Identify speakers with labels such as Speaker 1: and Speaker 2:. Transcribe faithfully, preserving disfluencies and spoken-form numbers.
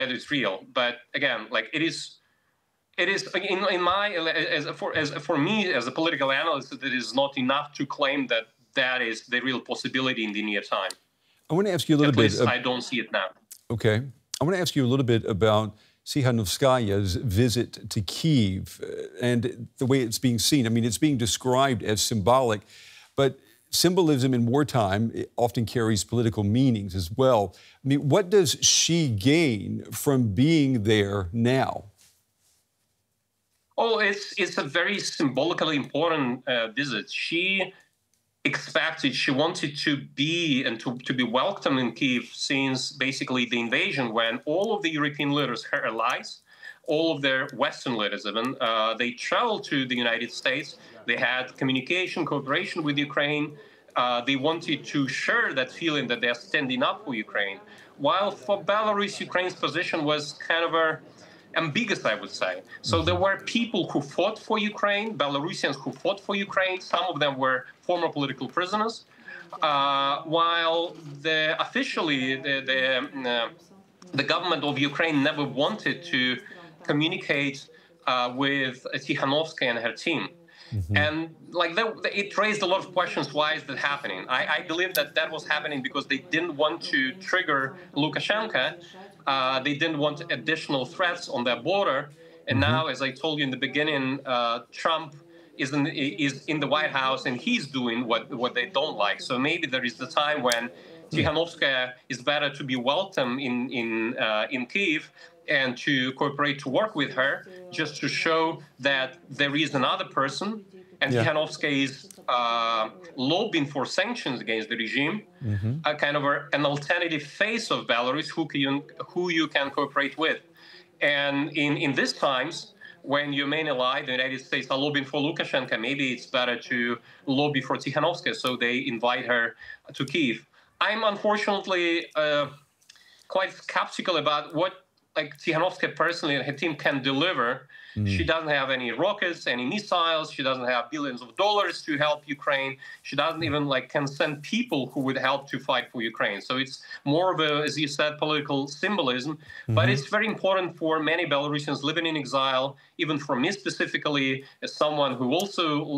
Speaker 1: it's real. But again, like it is, it is in, in my as for as for me as a political analyst, it is not enough to claim that that is the real possibility in the near time.
Speaker 2: I want to ask you a little
Speaker 1: At
Speaker 2: bit.
Speaker 1: Least I don't see it now.
Speaker 2: Okay, I want to ask you a little bit about Tsikhanouskaya's visit to Kyiv and the way it's being seen. I mean, it's being described as symbolic, but symbolism in wartime often carries political meanings as well. I mean, what does she gain from being there now?
Speaker 1: Oh, it's it's a very symbolically important uh, visit. She expected, she wanted to be and to, to be welcomed in Kyiv since basically the invasion, when all of the European leaders, her allies, all of their Western leaders even, uh, they traveled to the United States. They had communication, cooperation with Ukraine. Uh, they wanted to share that feeling that they're standing up for Ukraine. While for Belarus, Ukraine's position was kind of a ambiguous, I would say. So there were people who fought for Ukraine, Belarusians who fought for Ukraine. Some of them were former political prisoners, uh, while the officially the the, uh, the government of Ukraine never wanted to communicate uh, with Tikhanovskaya and her team. Mm-hmm. And like that, it raised a lot of questions. Why is that happening? I, I believe that that was happening because they didn't want to trigger Lukashenko. Uh, they didn't want additional threats on their border. And mm-hmm. now, as I told you in the beginning, uh, Trump is in, is in the White House and he's doing what, what they don't like. So maybe there is the time when Tikhanovskaya is better to be welcome in, in, uh, in Kyiv and to cooperate, to work with her, just to show that there is another person, and yeah. Tikhanovskaya is uh, lobbying for sanctions against the regime, mm-hmm. a kind of a, an alternative face of Belarus who can, who you can cooperate with. And in, in these times, when your main ally, the United States, are lobbying for Lukashenko, maybe it's better to lobby for Tikhanovskaya, so they invite her to Kyiv. I'm unfortunately uh, quite skeptical about what like Tikhanovskaya personally and her team can deliver. Mm. She doesn't have any rockets, any missiles. She doesn't have billions of dollars to help Ukraine. She doesn't even like can send people who would help to fight for Ukraine. So it's more of a, as you said, political symbolism. Mm-hmm. But it's very important for many Belarusians living in exile, even for me specifically, as someone who also